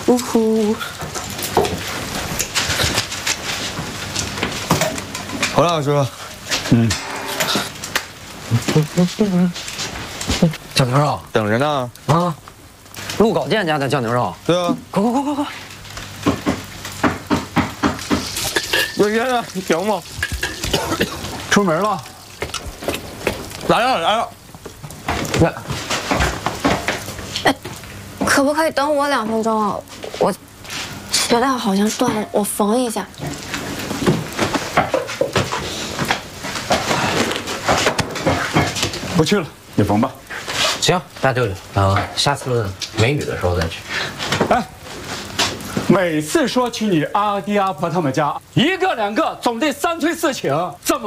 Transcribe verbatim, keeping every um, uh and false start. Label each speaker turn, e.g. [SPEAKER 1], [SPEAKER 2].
[SPEAKER 1] 呜呼！
[SPEAKER 2] 回来了，师傅。
[SPEAKER 3] 嗯。
[SPEAKER 4] 酱牛肉
[SPEAKER 2] 等着呢。
[SPEAKER 4] 啊，陆高健家的酱牛肉。
[SPEAKER 2] 对啊。
[SPEAKER 4] 快快快快快！
[SPEAKER 2] 有烟啊，行吗？
[SPEAKER 3] 出门了。
[SPEAKER 2] 来了来了。
[SPEAKER 4] 来。
[SPEAKER 1] 哎，可不可以等我两分钟啊？我鞋带好像断了，我缝一下。
[SPEAKER 3] 不去了，你缝吧。
[SPEAKER 4] 行，大舅舅，等下次没雨的时候再去。
[SPEAKER 3] 哎，每次说去你阿爹阿婆他们家，一个两个总得三催四请，怎么？